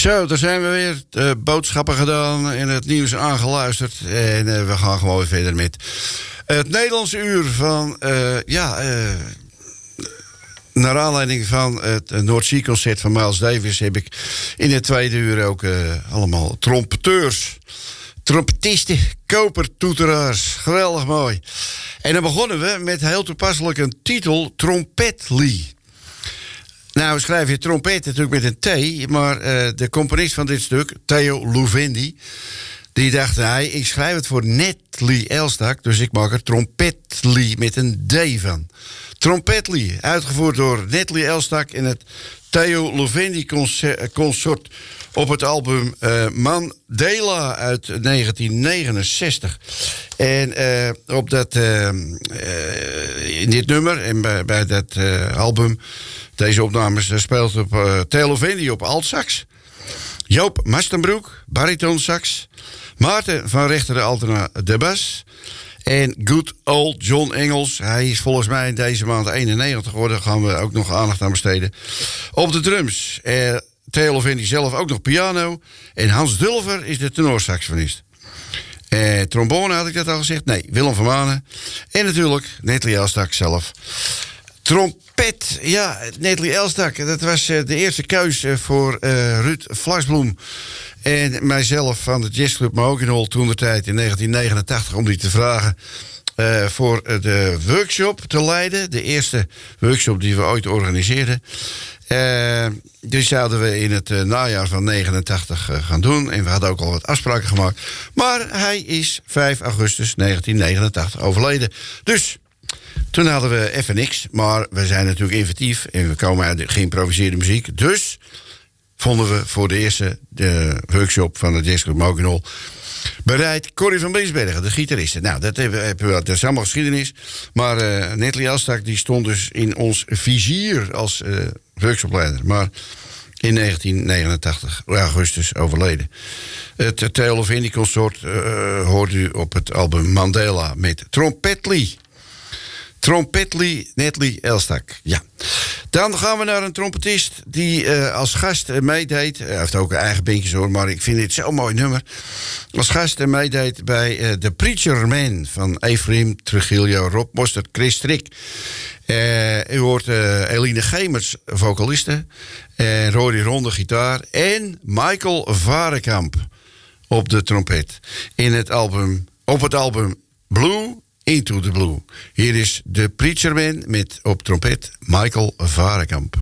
Zo, daar zijn we weer. De boodschappen gedaan en het nieuws aangeluisterd. En we gaan gewoon weer verder met het Nederlandse uur van... naar aanleiding van het Noordzee-concert van Miles Davis... heb ik in het tweede uur ook allemaal trompeteurs... trompetisten, kopertoeteraars. Geweldig mooi. En dan begonnen we met heel toepasselijk een titel... Trompetli. Nou schrijf je trompet natuurlijk met een T... maar de componist van dit stuk, Theo Louvendi... die dacht, nee, ik schrijf het voor Netli Elstak... dus ik maak er trompetli met een D van. Trompetli, uitgevoerd door Netli Elstak... in het Theo Louvendi consort op het album Mandela uit 1969. En op dat, in dit nummer en bij dat album... deze opnames speelt op Theo Louvendi op altsax... Joop Mastenbroek, baritonsax... Maarten van Rechteren Altena de bas... en good old John Engels. Hij is volgens mij in deze maand 91 geworden. Daar gaan we ook nog aandacht aan besteden. Op de drums. Theo Louvendi zelf ook nog piano. En Hans Dulver is de tenorsaxofonist. Trombone had ik dat al gezegd. Nee, Willem van Manen. En natuurlijk Netli Elstak zelf. Trompet, ja, Netli Elstak. Dat was de eerste keus voor Ruud Vlasbloem... en mijzelf van de jazzclub Mahogany toentertijd in 1989... om die te vragen voor de workshop te leiden. De eerste workshop die we ooit organiseerden. Die zouden we in het najaar van 89 gaan doen. En we hadden ook al wat afspraken gemaakt. Maar hij is 5 augustus 1989 overleden. Dus... toen hadden we even niks, maar we zijn natuurlijk inventief... en we komen uit de geïmproviseerde muziek. Dus vonden we voor de eerste workshop van de jazzclub Mahogany bereid Corrie van Binsbergen, de gitariste. Nou, dat is allemaal geschiedenis. Maar Netli Elstak die stond dus in ons vizier als workshopleider. Maar in 1989, augustus, overleden. Het Theo Louvendi consort hoort u op het album Mandela met Trompetli. Trompetli, Netli Elstak, ja. Dan gaan we naar een trompetist die als gast meedeed. Hij heeft ook een eigen bandjes hoor, maar ik vind dit zo'n mooi nummer. Als gast meedeed bij The Preacher Man van Ephraim Trujillo, Rob Mostert, Chris Strik. U hoort Eline Gemers, vocaliste. Rory Ronde, gitaar. En Michael Varekamp op de trompet. Op het album Blue... Into the Blue. Hier is de Preacher Man met op trompet Michael Varekamp.